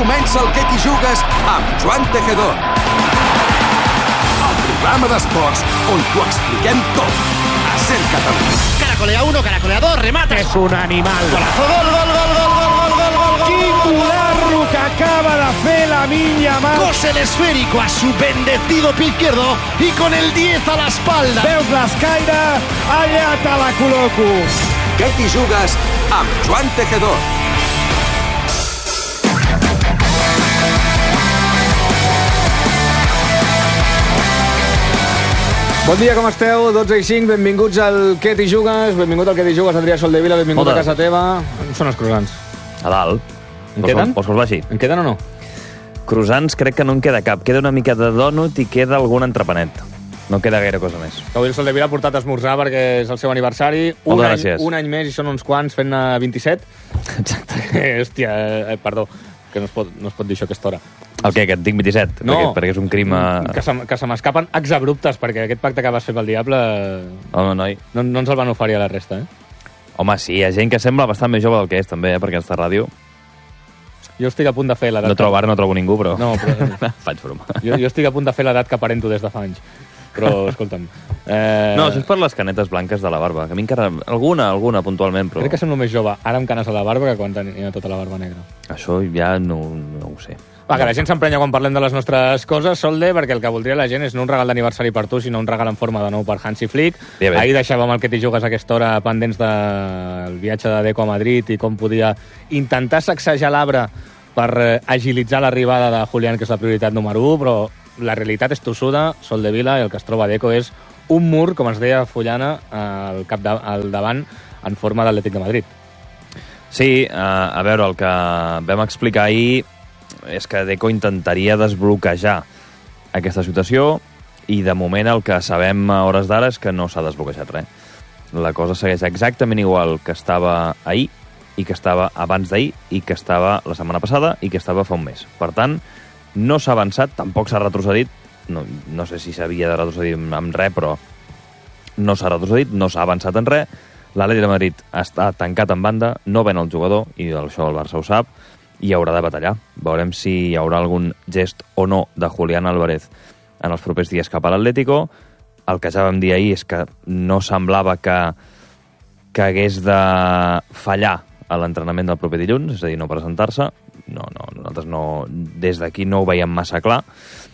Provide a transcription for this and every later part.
Comença el Què t'hi jugues amb Joan Tejedor. El programa d'esports on t'ho expliquem tot. A Ser Catalunya. Caracolea 1, caracolea 2, remata. És un animal. Golazo, gol, gol, gol, gol, gol, gol, gol, gol. Quin golazo que acaba de fer Lamine Yamal. Cose el esférico a su bendecido pie izquierdo y con el 10 a la espalda. Veus l'escaire? Allà te la col·loco. Què t'hi jugues amb Joan Tejedor. Bon dia, com esteu? 12:05, benvinguts al Què t'hi jugues. Benvingut al Què t'hi jugues, Adrià Soldevila, benvingut a casa teva. On són els croissants? A dalt. En queden? Vols que els baixi? En queden o no? Croissants crec que no en queda cap. Queda una mica de dònut i queda algun entrepanet. No queda gaire cosa més. Avui el Soldevila ha portat a esmorzar perquè és el seu aniversari. Moltes gràcies. Un any més i són uns quants, fent 27. Exacte. Hòstia, perdó, que no es pot dir això a aquesta hora. El què, que en tinc 27? No. Perquè és un crim... Que se m'escapen exabruptes, perquè aquest pacte que vas fer pel diable... Home, noi. No ens el van oferir a la resta, eh? Home, sí, hi ha gent que sembla bastant més jove del que és, també, perquè està a ràdio. Jo estic a punt de fer l'edat... Ara no trobo ningú, però... No, però... Faig broma. Jo estic a punt de fer l'edat que aparento des de fa anys. Però, escolta'm... No, això és per les canetes blanques de la barba, que a mi encara... Alguna, puntualment, però... Crec que som el més jove, ara amb canes a la barba, que quan tenia tota la barba negra. Això ja no ho sé. Va, que la gent s'emprenya quan parlem de les nostres coses, Solde, perquè el que voldria la gent és no un regal d'aniversari per tu, sinó un regal en forma de nou per Hansi Flick. Bé. Ahir deixàvem el Què t'hi jugues a aquesta hora pendents del viatge de Deco a Madrid i com podia intentar sacsejar l'arbre per agilitzar l'arribada de Julián, que és la prioritat número 1, però la realitat és tossuda, Soldevila, i el que es troba a Deco és un mur, com ens deia Fullana, al davant, en forma d'Atlètic de Madrid. Sí, a veure, el que vam explicar ahir és que Deco intentaria desbloquejar aquesta situació i de moment el que sabem a hores d'ara és que no s'ha desbloquejat res. La cosa segueix exactament igual que estava ahir i que estava abans d'ahir i que estava la setmana passada i que estava fa un mes. Per tant, no s'ha avançat, tampoc s'ha retrocedit, no sé si s'havia de retrocedir amb res, però no s'ha retrocedit, no s'ha avançat en res. L'Atlètic de Madrid està tancat en banda, no ven el jugador, i això el Barça ho sap, i haurà de batallar. Veurem si hi haurà algun gest o no de Julián Álvarez en els propers dies cap a l'Atlético. El que ja vam dir ahir és que no semblava que hagués de fallar a l'entrenament del proper dilluns, és a dir, no presentar-se. Nosaltres des d'aquí no ho veiem massa clar,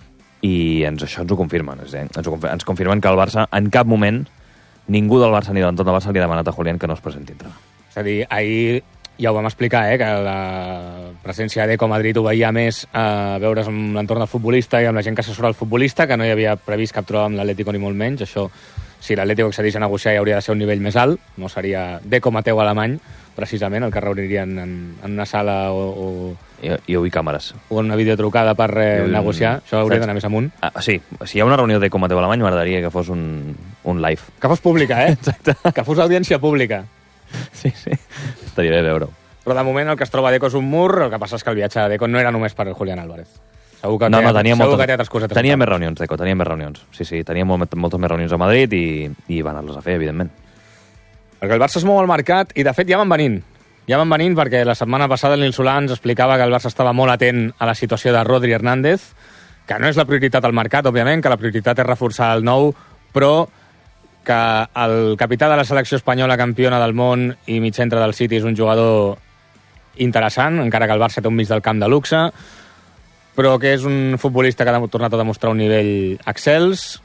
i això ens ho confirmen. Ens confirmen que el Barça, en cap moment, ningú del Barça ni de l'entorn del Barça li ha demanat a Julián que no es presenti a entrenar. És a dir, ahir ja ho vam explicar, que la presència de Deco a Madrid ho veia més a veure's amb l'entorn del futbolista i amb la gent que assessora el futbolista, que no hi havia previst cap troba amb l'Atlético ni molt menys. Això, si l'Atlético accedeix a negociar, hauria de ser un nivell més alt, no seria Deco Mateu alemany, precisament, el que reunirien en una sala o I vull càmeres. O una videotrucada per negociar. Això hauria d'anar més amunt. Sí, si hi ha una reunió de Mateu alemany, m'agradaria que fos un live. Que fos pública, Exacte. Que fos audiència pública. Sí. Estaria bé veure-ho. Però de moment el que es troba a Deco és un mur, el que passa és que el viatge de Deco no era només per Julián Álvarez. Segur que tenia altres cosetes. Tenia més reunions, Deco, tenia més reunions. Sí, tenia moltes més reunions a Madrid i van anar-les a fer, evidentment. Perquè el Barça es mou al mercat i, de fet, ja van venint. Ja van venint perquè la setmana passada el Nil Solà ens explicava que el Barça estava molt atent a la situació de Rodri Hernández, que no és la prioritat al mercat, òbviament, que la prioritat és reforçar el nou, però que el capità de la selecció espanyola, campiona del món i mig centre del City, és un jugador interessant, encara que el Barça té un mig del camp de luxe, però que és un futbolista que ha tornat a demostrar un nivell excels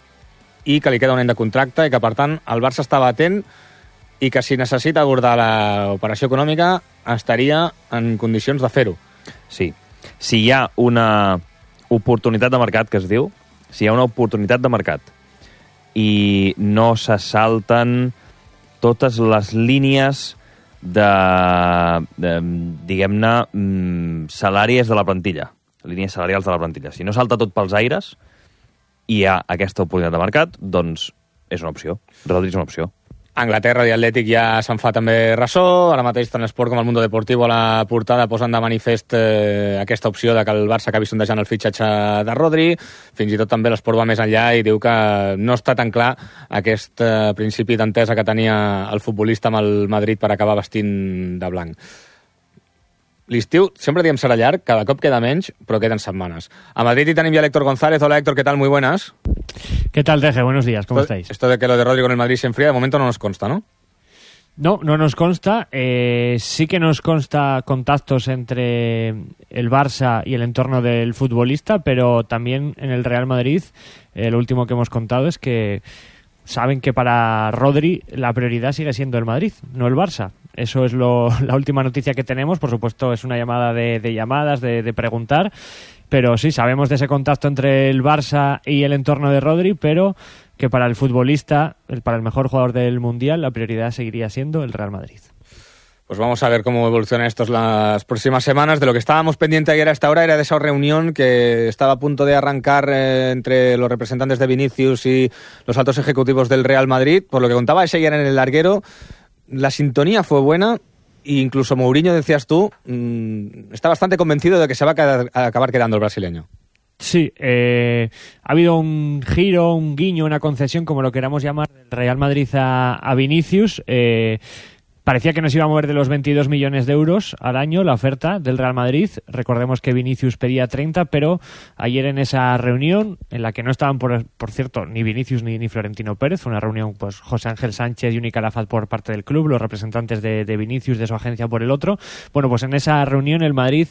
i que li queda un any de contracte i que, per tant, el Barça estava atent i que si necessita abordar l'operació econòmica estaria en condicions de fer-ho. Sí. Si hi ha una oportunitat de mercat, que es diu, si hi ha una oportunitat de mercat i no se salten totes les línies de diguem-ne, salàries de la plantilla, línies salarials de la plantilla. Si no salta tot pels aires i hi ha aquesta oportunitat de mercat, doncs és una opció. Rodri és una opció. Anglaterra i Atlètic ja se'n fa també ressò. Ara mateix tant l'Esport com el Mundo Deportivo a la portada posen de manifest aquesta opció de que el Barça acabi sondejant el fitxatge de Rodri. Fins i tot també l'Esport va més enllà i diu que no està tan clar aquest principi d'entesa que tenia el futbolista amb el Madrid per acabar vestint de blanc. l'estiu sempre diem serà llarg, cada cop queda menys, pero quedan semanas. A Madrid y tenim ya a Héctor González. Hola Héctor, ¿qué tal? Muy buenas. ¿Qué tal, Teje? Buenos días, ¿cómo estáis? Esto de que lo de Rodri con el Madrid se enfría, de momento no nos consta, ¿no? No nos consta. Sí que nos consta contactos entre el Barça y el entorno del futbolista, pero también en el Real Madrid, lo último que hemos contado es que saben que para Rodri la prioridad sigue siendo el Madrid, no el Barça. Eso es la última noticia que tenemos. Por supuesto, es una llamada de llamadas, de preguntar, pero sí, sabemos de ese contacto entre el Barça y el entorno de Rodri, pero que para el futbolista, para el mejor jugador del Mundial, la prioridad seguiría siendo el Real Madrid. Pues vamos a ver cómo evoluciona esto las próximas semanas. De lo que estábamos pendientes ayer a esta hora era de esa reunión que estaba a punto de arrancar entre los representantes de Vinicius y los altos ejecutivos del Real Madrid. Por lo que contaba ese ayer en el larguero, la sintonía fue buena e incluso Mourinho, decías tú, está bastante convencido de que se va a acabar quedando el brasileño. Sí, ha habido un giro, un guiño, una concesión, como lo queramos llamar, del Real Madrid a Vinicius. Parecía que nos iba a mover de los 22 millones de euros al año la oferta del Real Madrid. Recordemos que Vinicius pedía 30, pero ayer en esa reunión, en la que no estaban, por cierto, ni Vinicius ni Florentino Pérez, fue una reunión pues José Ángel Sánchez y Uni Calafat por parte del club, los representantes de Vinicius, de su agencia por el otro. Bueno, pues en esa reunión el Madrid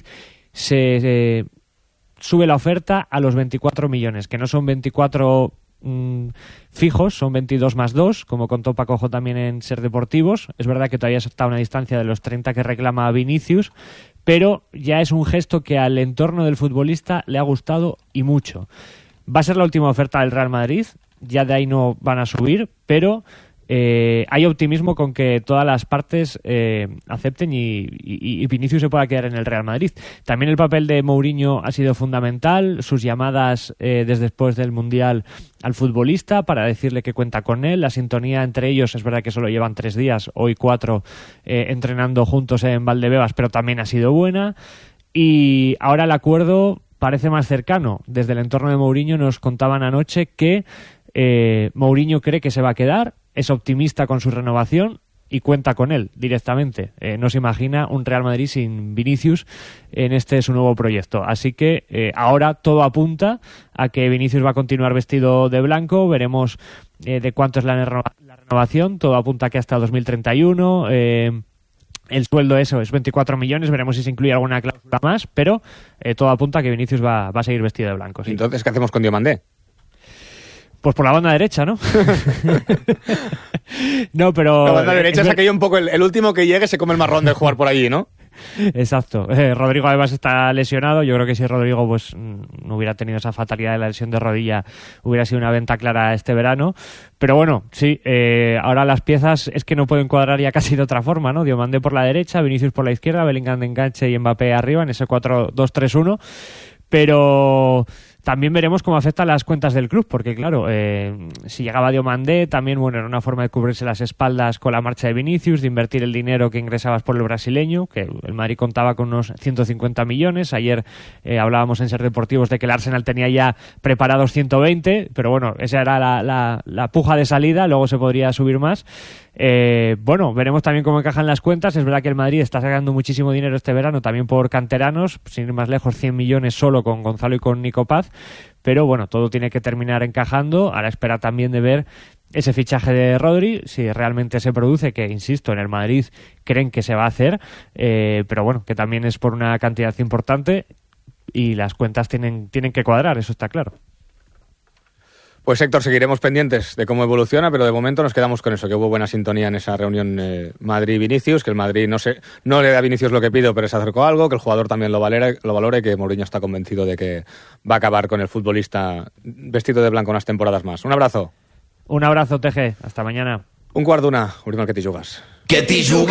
se sube la oferta a los 24 millones, que no son 24 fijos, son 22 más 2, como contó Pacojo también en Ser Deportivos. Es verdad que todavía está a una distancia de los 30 que reclama Vinicius, pero ya es un gesto que al entorno del futbolista le ha gustado y mucho. Va a ser la última oferta del Real Madrid, ya de ahí no van a subir, pero hay optimismo con que todas las partes acepten y Vinicius se pueda quedar en el Real Madrid. También el papel de Mourinho ha sido fundamental, sus llamadas desde después del Mundial al futbolista para decirle que cuenta con él, la sintonía entre ellos, es verdad que solo llevan 3 días, hoy 4, entrenando juntos en Valdebebas, pero también ha sido buena, y ahora el acuerdo parece más cercano. Desde el entorno de Mourinho nos contaban anoche que Mourinho cree que se va a quedar, es optimista con su renovación y cuenta con él directamente. No se imagina un Real Madrid sin Vinicius en su nuevo proyecto. Así que ahora todo apunta a que Vinicius va a continuar vestido de blanco. Veremos de cuánto es la renovación. Todo apunta a que hasta 2031. El sueldo eso es 24 millones. Veremos si se incluye alguna cláusula más. Pero todo apunta a que Vinicius va a seguir vestido de blanco. Sí. Entonces, ¿qué hacemos con Diomandé? Pues por la banda derecha, ¿no? No, pero... La banda derecha es aquello un poco, el último que llegue se come el marrón de jugar por allí, ¿no? Exacto. Rodrigo además está lesionado. Yo creo que si Rodrigo pues no hubiera tenido esa fatalidad de la lesión de rodilla, hubiera sido una venta clara este verano. Pero bueno, sí, ahora las piezas es que no pueden cuadrar ya casi de otra forma, ¿no? Diomandé por la derecha, Vinicius por la izquierda, Bellingham de enganche y Mbappé arriba en ese 4-2-3-1. Pero también veremos cómo afecta las cuentas del club, porque claro, si llegaba Diomandé, también bueno, era una forma de cubrirse las espaldas con la marcha de Vinicius, de invertir el dinero que ingresabas por el brasileño, que el Madrid contaba con unos 150 millones. Ayer hablábamos en Ser Deportivos de que el Arsenal tenía ya preparados 120, pero bueno, esa era la puja de salida, luego se podría subir más. Bueno, veremos también cómo encajan las cuentas. Es verdad que el Madrid está sacando muchísimo dinero este verano, también por canteranos, sin ir más lejos, 100 millones solo con Gonzalo y con Nico Paz, pero bueno, todo tiene que terminar encajando. A la espera también de ver ese fichaje de Rodri, si realmente se produce, que insisto, en el Madrid creen que se va a hacer, pero bueno, que también es por una cantidad importante y las cuentas tienen que cuadrar, eso está claro. Pues Héctor, seguiremos pendientes de cómo evoluciona, pero de momento nos quedamos con eso, que hubo buena sintonía en esa reunión Madrid-Vinicius, que el Madrid no le da a Vinicius lo que pido, pero se acercó a algo, que el jugador también lo valora y que Mourinho está convencido de que va a acabar con el futbolista vestido de blanco unas temporadas más. Un abrazo. Un abrazo, TG. Hasta mañana. 1:15, obrim el Que t'hi jugues. Que t'hi jugues.